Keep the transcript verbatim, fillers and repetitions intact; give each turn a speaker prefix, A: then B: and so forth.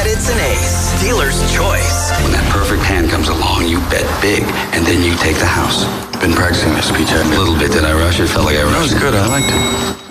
A: that it's an ace. Dealer's choice.
B: When that perfect hand comes along, you bet big, and then you take the house. Been practicing this speech a little bit. Did I rush it? Felt like I rushed it.
C: That was good. I liked it.